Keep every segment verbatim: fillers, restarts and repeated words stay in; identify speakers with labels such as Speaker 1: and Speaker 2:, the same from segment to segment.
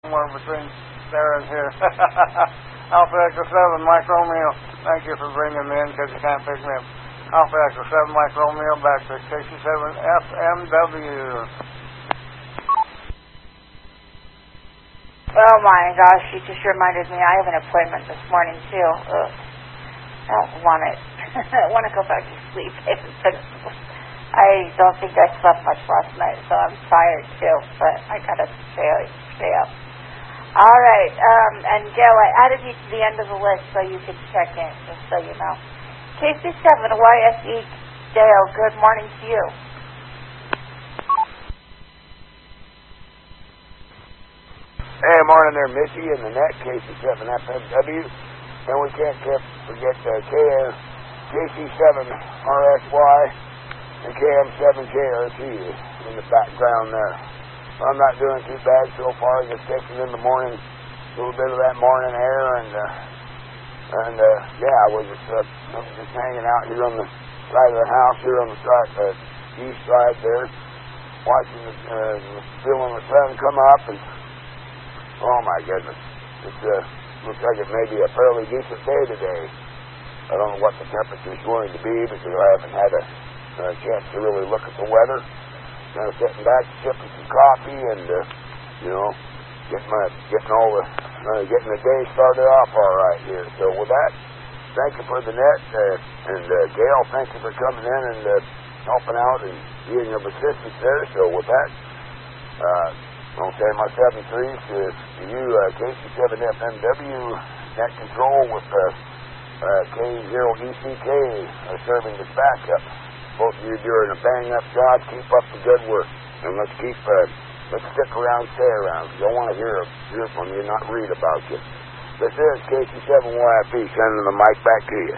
Speaker 1: somewhere between there and here. Alpha Echo seven, Mike Romeo. Thank you for bringing me in because you can't pick me up. Alpha Echo seven, Mike Romeo, back to K C seven F M W.
Speaker 2: Oh my gosh, you just reminded me I have an appointment this morning too. Ugh. I don't want it. I want to go back to sleep. I don't think I slept much last night, so I'm tired too, but I gotta stay, stay up. All right, um, and Gail, I added you to the end of the list so you can check in, just so you know. K C seven Y S E, Dale, good morning to you.
Speaker 3: Hey, morning there, Missy, and the net, K C seven F M W. And we can't forget uh, K C seven R S Y and K M seven K R T in the background there. I'm not doing too bad so far, just taking in the morning, a little bit of that morning air, and uh, and uh, yeah, I was just, uh, I was just hanging out here on the side of the house, here on the side, uh, east side there, watching, the, uh, feeling the sun come up, and oh my goodness, it uh, looks like it may be a fairly decent day today. I don't know what the temperature is going to be because I haven't had a, a chance to really look at the weather. Kind of sitting back, sipping some coffee, and uh, you know, getting my getting all the uh, getting the day started off all right here. So with that, thank you for the net, uh, and uh, Gail, thank you for coming in and uh, helping out and being of assistance there. So with that, uh, I'll say my seven threes to, to you, uh, K C seven F M W net control with uh, uh, K zero E C K uh, serving as backup. Both of you doing a bang-up job. Keep up the good work, and let's keep uh, let's stick around, stay around. Because I want to hear hear from you, not read about you. This is K C seven Y F P sending the mic back to you.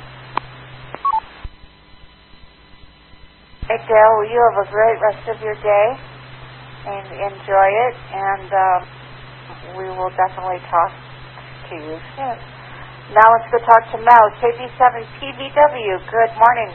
Speaker 2: Hey, Dale, well, you have a great rest of your day, and enjoy it, and um, we will definitely talk to you soon. Now let's go talk to Mel, K B seven P V W. Good morning.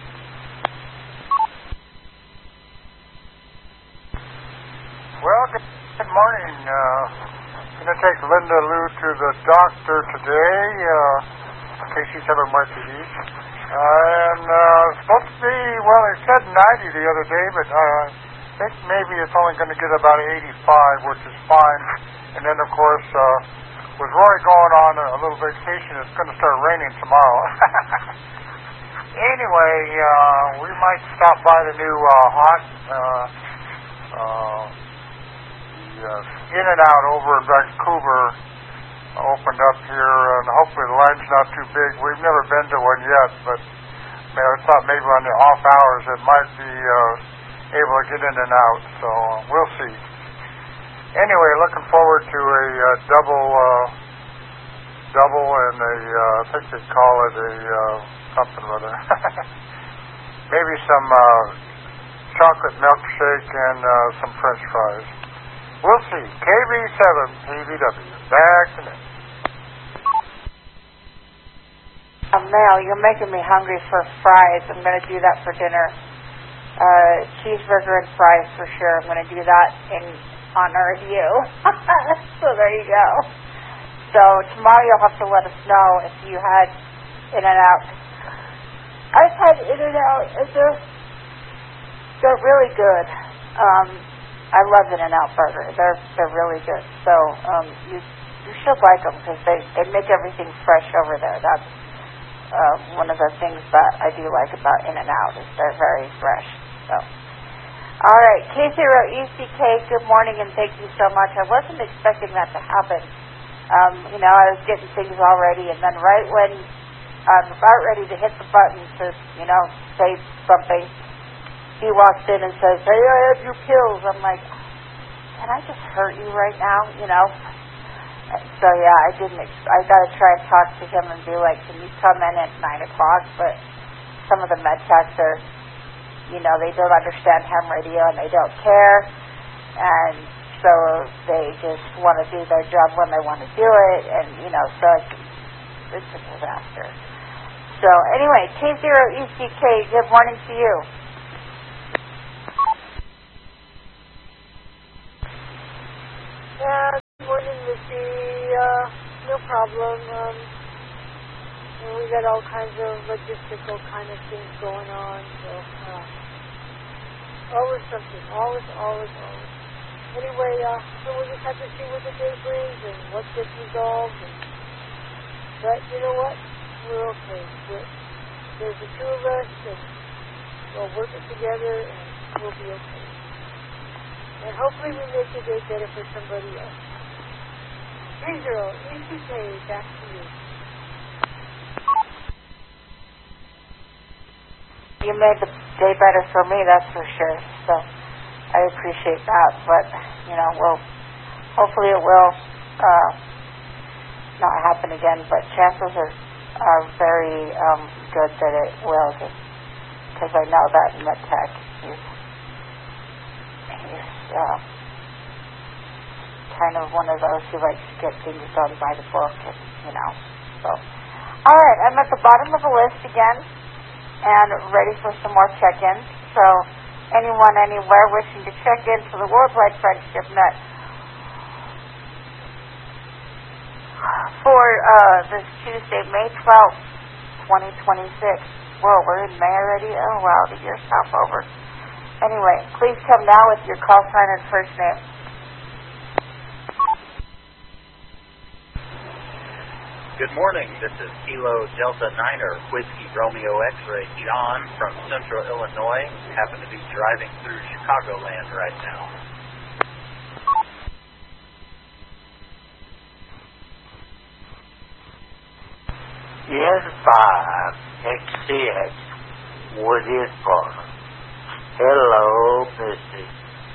Speaker 1: Well, good morning. Uh, I'm going to take Linda Lou to the doctor today, uh, K C seven Market East. Uh, and uh, supposed to be, well, it said ninety the other day, but uh, I think maybe it's only going to get about eighty-five, which is fine. And then, of course, uh, with Roy going on a little vacation, it's going to start raining tomorrow. Anyway, uh, we might stop by the new uh, hot uh, uh, the, uh, In-N-Out over in Vancouver opened up here, and hopefully the line's not too big. We've never been to one yet, but man, I thought maybe on the off hours it might be uh, able to get in and out, so uh, we'll see. Anyway, looking forward to a uh, double, uh, double and a, uh, I think they call it a uh, something or other. Maybe some uh, chocolate milkshake and uh, some French fries. We'll see. K B seven P V W. Back to me.
Speaker 2: Uh, Mel, you're making me hungry for fries. I'm going to do that for dinner. Uh, cheeseburger and fries for sure. I'm going to do that in honor of you. So there you go. So tomorrow you'll have to let us know if you had In-N-Out. I've had In-N-Out, and they're, they're really good. Um, I love In-N-Out burger. They're they're really good. So um, you you should like them because they, they make everything fresh over there. That's uh, one of the things that I do like about In-N-Out is they're very fresh. So. All right, K zero E C K, good morning, and thank you so much. I wasn't expecting that to happen. Um, you know, I was getting things all ready, and then right when I'm about ready to hit the button to, you know, say something, he walks in and says, hey, I have your pills. I'm like, can I just hurt you right now, you know? So, yeah, I didn't, ex- I got to try and talk to him and be like, can you come in at nine o'clock? But some of the med techs are, you know, they don't understand ham radio and they don't care, and so they just want to do their job when they want to do it, and, you know, so it's, it's a disaster. So anyway, K zero E C K, good morning to you. Yeah.
Speaker 4: problem. Um, and we got all kinds of logistical kind of things going on. So uh, always something. Always, always, always. Anyway, uh, so we'll just have to see what the day brings and what gets resolved. And, but you know what? We're okay. We're, there's the two of us, and we'll work it together, and we'll be okay. And hopefully we make the day better for somebody else. three zero, E C K, back to you.
Speaker 2: You made the day better for me, that's for sure. So I appreciate that. But, you know, we'll, hopefully it will uh, not happen again. But chances are, are very um, good that it will, because I know that in the tech. He's, he's uh, kind of one of those who likes to get things done by the book, and, you know. So, all right, I'm at the bottom of the list again, and ready for some more check-ins. So, anyone, anywhere wishing to check into the Worldwide Friendship Net for uh, this Tuesday, May twelfth, twenty twenty-six. Whoa, we're in May already? Oh, wow, the year's half over. Anyway, please come now with your call sign and first name.
Speaker 5: Good morning. This is Kilo Delta Niner, Whiskey Romeo X-Ray John from Central Illinois. Happen to be driving through Chicagoland right now.
Speaker 6: Yes, Bob. X C X. What is for? Hello, Missus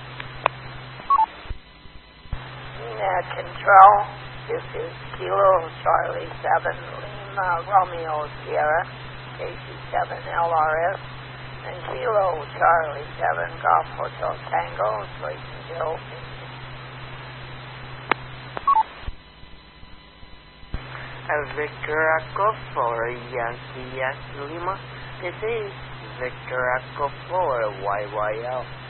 Speaker 7: Uh, control. This is Kilo Charlie seven Lima Romeo Sierra K C seven L R S and Kilo Charlie seven Golf Hotel Tango Slatenville.
Speaker 6: Victor Echo for Yankee Yankee Lima. This is Victor Echo for Y Y L.